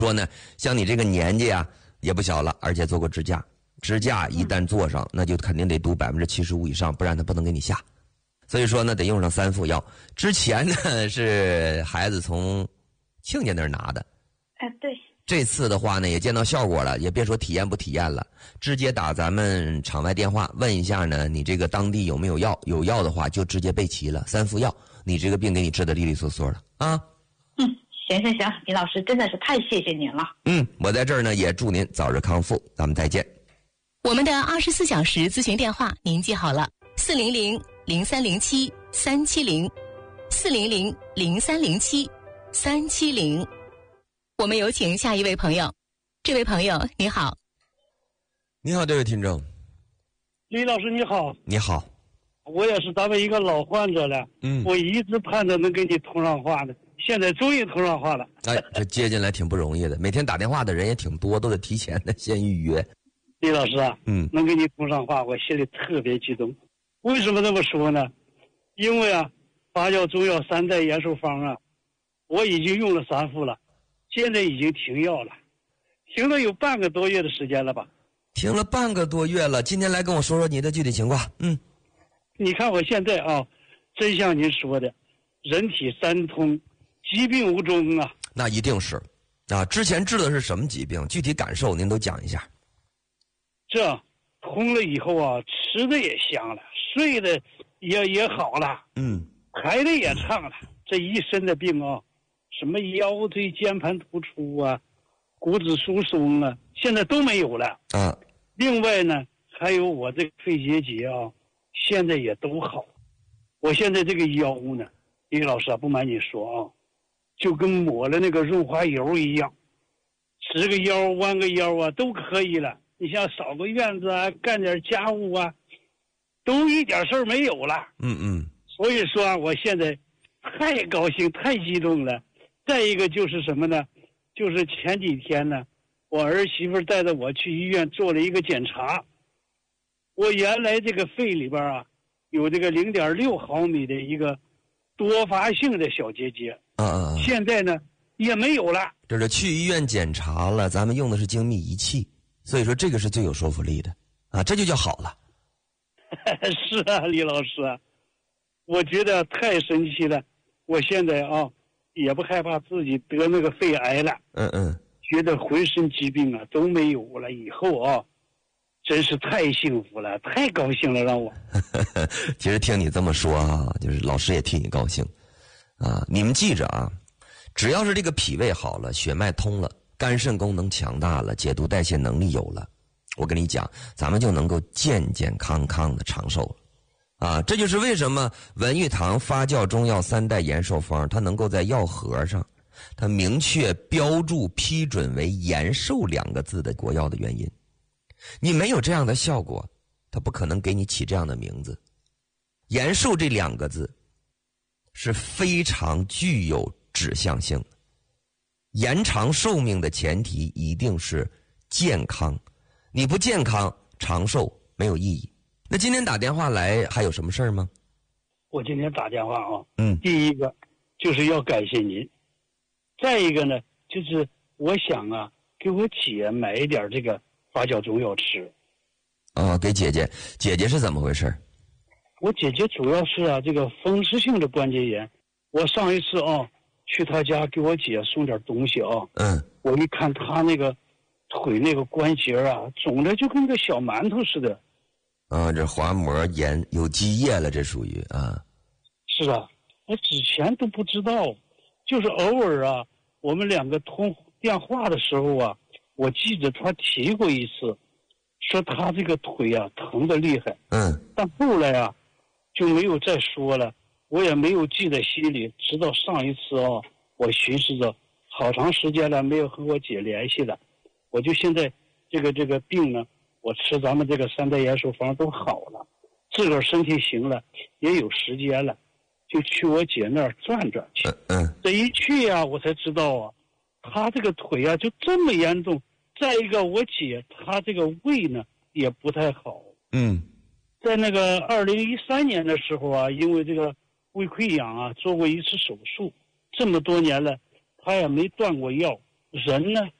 说呢，像你这个年纪啊也不小了，而且做过支架，支架一旦做上，那就肯定得读75%以上，不然他不能给你下。所以说呢，得用上3副药。之前呢是孩子从亲家那儿拿的， 对。 这次的话呢也见到效果了，也别说体验不体验了，直接打咱们场外电话问一下呢，你这个当地有没有药？有药的话就直接备齐了3副药，你这个病给你治得利利索索了啊。 行，李老师真的是太谢谢您了。 我在这儿呢也祝您早日康复，咱们再见。 我们的24小时咨询电话您记好了，400-0307-370，400-0307-370。我们有请下一位朋友。这位朋友你好。 你好，这位听众。 李老师你好。 你好。 我也是咱们一个老患者了，我一直盼着能跟你通上话的，现在终于通上话了。 这接进来挺不容易的，每天打电话的人也挺多，都得提前的先预约。 李老师啊，能跟你通上话，我心里特别激动。为什么这么说呢？因为啊，发酵中药3代延寿方啊，我已经用了3副了，现在已经停药了，停了有半个多月的时间了吧？ 停了半个多月了，今天来跟我说说你的具体情况。 你看我现在啊，真像您说的，人体3通，疾病无踪啊。 那一定是啊，之前治的是什么疾病？具体感受您都讲一下。 这通了以后啊，吃的也香了，睡的也好了，排的也畅了。这一身的病啊，什么腰椎间盘突出啊，骨质疏松啊，现在都没有了啊。 另外呢，还有我这个肺结节啊，现在也都好。我现在这个腰呢，李老师啊，不瞒你说啊，就跟抹了那个润滑油一样，直个腰弯个腰啊都可以了。你像扫个院子啊，干点家务啊，都一点事儿没有了。所以说啊，我现在太高兴太激动了。再一个就是什么呢，就是前几天呢，我儿媳妇带着我去医院做了一个检查，我原来这个肺里边啊有这个0.6毫米的一个多发性的小结节，现在呢也没有了。 这是去医院检查了，咱们用的是精密仪器，所以说这个是最有说服力的啊，这就叫好了。 是啊，李老师啊，我觉得太神奇了。我现在啊也不害怕自己得那个肺癌了，觉得浑身疾病啊都没有了，以后啊真是太幸福了，太高兴了，让我。 其实听你这么说啊，就是老师也替你高兴啊。你们记着啊，只要是这个脾胃好了，血脉通了，肝肾功能强大了，解毒代谢能力有了，我跟你讲，咱们就能够健健康康的长寿了啊。这就是为什么文玉堂发酵中药3代延寿方它能够在药盒上它明确标注批准为延寿2个字的国药的原因。你没有这样的效果，它不可能给你起这样的名字。延寿这2个字是非常具有指向性的，延长寿命的前提一定是健康，你不健康长寿没有意义。那今天打电话来还有什么事儿吗？ 我今天打电话啊，第一个就是要感谢您，再一个呢就是我想啊给我姐买一点这个发酵中药吃。 给姐姐是怎么回事？ 我姐姐主要是啊这个风湿性的关节炎。我上一次啊去她家给我姐送点东西啊，我一看她那个腿那个关节啊肿的就跟个小馒头似的。 这滑膜炎有积液了，这属于啊。 是啊，我之前都不知道，就是偶尔啊我们2个通电话的时候啊，我记得他提过一次，说他这个腿啊疼得厉害，但后来啊就没有再说了，我也没有记在心里。直到上一次啊，我寻思着好长时间了没有和我姐联系了，我就现在这个病呢，我吃咱们这个3代延寿方都好了，自个儿身体行了，也有时间了，就去我姐那儿转转去。这一去啊，我才知道啊，她这个腿啊就这么严重。再一个，我姐她这个胃呢也不太好。在那个2013年的时候啊，因为这个胃溃疡啊做过一次手术，这么多年了，她也没断过药。 人呢